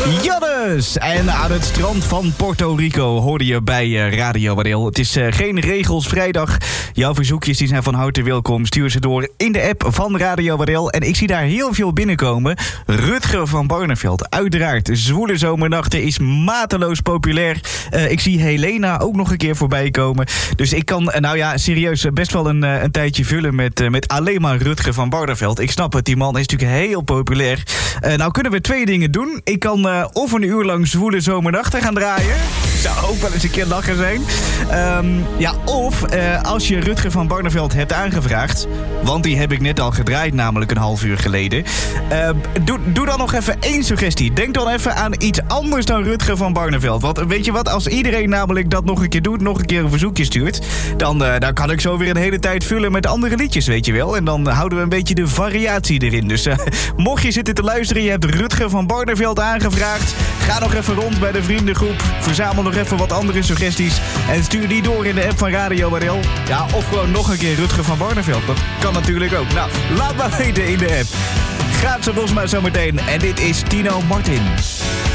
Jannes! En aan het strand van Puerto Rico hoorde je bij Radio Waddeel. Het is geen regels vrijdag. Jouw verzoekjes die zijn van harte welkom. Stuur ze door in de app van Radio Waddeel. En ik zie daar heel veel binnenkomen. Rutger van Barneveld, uiteraard. Zwoele zomernachten is mateloos populair. Ik zie Helena ook nog een keer voorbij komen. Dus ik kan, serieus, best wel een tijdje vullen met alleen maar Rutger van Barneveld. Ik snap het, die man is natuurlijk heel populair. Nou kunnen we twee dingen doen. Ik kan of een uur lang Zwoele zomernachten gaan draaien. Zou ook wel eens een keer lachen zijn. Of als je Rutger van Barneveld hebt aangevraagd, want die heb ik net al gedraaid, namelijk een half uur geleden. Doe dan nog even één suggestie. Denk dan even aan iets anders dan Rutger van Barneveld. Want weet je wat, als iedereen namelijk dat nog een keer doet, nog een keer een verzoekje stuurt, dan kan ik zo weer een hele tijd vullen met andere liedjes, weet je wel. En dan houden we een beetje de variatie erin. Dus mocht je zitten te luisteren, je hebt Rutger van Barneveld aangevraagd, ga nog even rond bij de vriendengroep. Verzamel nog even wat andere suggesties en stuur die door in de app van Radio Waddeel. Ja, of gewoon nog een keer Rutger van Barneveld. Dat kan natuurlijk ook. Nou, laat maar weten in de app. Gaat ze los maar zometeen. En dit is Tino Martin.